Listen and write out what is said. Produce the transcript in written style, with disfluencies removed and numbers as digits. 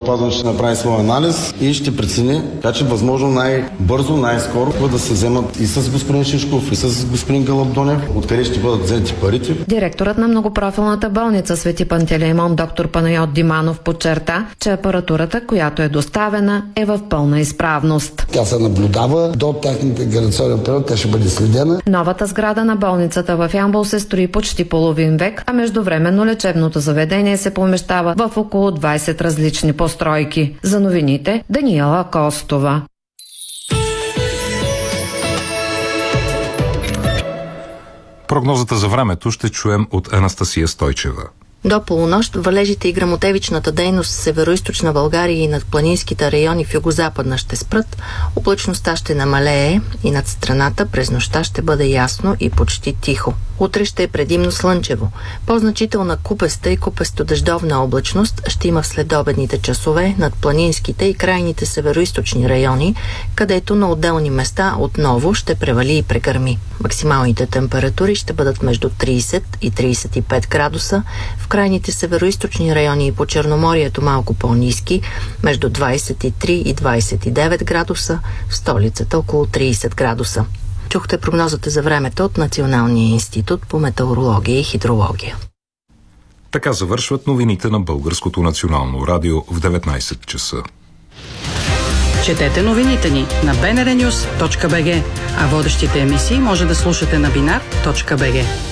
здравеопазване ще направи своя анализ и ще прецени, така че възможно най-бързо, най-скоро да се вземат и с господин Шишков, и с господин Галабдонев, откъде ще бъдат взети парите. Директорът на многопрофилната болница Свети Пантелеймон, доктор Панайот Диманов, подчерта, че апаратурата, която е доставена, е в пълна изправност. Тя се наблюдава до техните гаранционен период, тя ще бъде следена. Новата сграда на болницата в Ямбол се строи почти половин век, а междувременно лечебното заведение се помещава в около 20 различни постройки. За новините, Даниела Костова. Прогнозата за времето ще чуем от Анастасия Стойчева. До полунощ валежите и гръмотевичната дейност в североизточна България и над планинските райони в югозападна ще спрат, облачността ще намалее и над страната през нощта ще бъде ясно и почти тихо. Утре ще е предимно слънчево. По-значителна купеста и купесто-дъждовна облачност ще има в следобедните часове над планинските и крайните североизточни райони, където на отделни места отново ще превали и прегърми. Максималните температури ще бъдат между 30 и 35 градуса, в крайните североизточни райони и по Черноморието малко по-ниски, между 23 и 29 градуса, в столицата около 30 градуса. Чухте прогнозата за времето от Националния институт по метеорология и хидрология. Така завършват новините на Българското национално радио в 19 часа. Четете новините ни на bnrnews.bg, а водещите емисии може да слушате на binar.bg.